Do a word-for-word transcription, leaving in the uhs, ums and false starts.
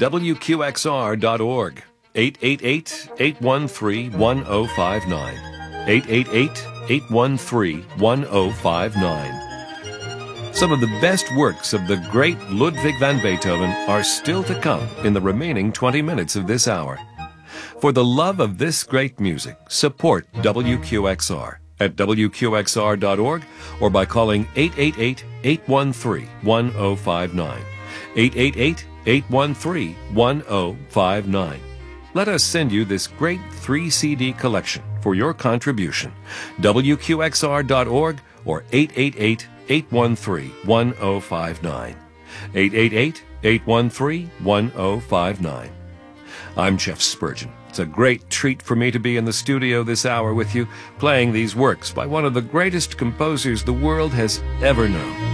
W Q X R dot org. eight eight eight, eight one three, one zero five nine. eight eight eight, eight one three, one zero five nine. Some of the best works of the great Ludwig van Beethoven are still to come in the remaining twenty minutes of this hour. For the love of this great music, support W Q X R at W Q X R dot org or by calling eight eight eight, eight one three, one zero five nine. eight eight eight, eight one three, one zero five nine. Let us send you this great three C D collection for your contribution. W Q X R dot org or eight eight eight, eight one three, one zero five nine. eight eight eight, eight one three, one zero five nine. I'm Jeff Spurgeon. It's a great treat for me to be in the studio this hour with you, playing these works by one of the greatest composers the world has ever known.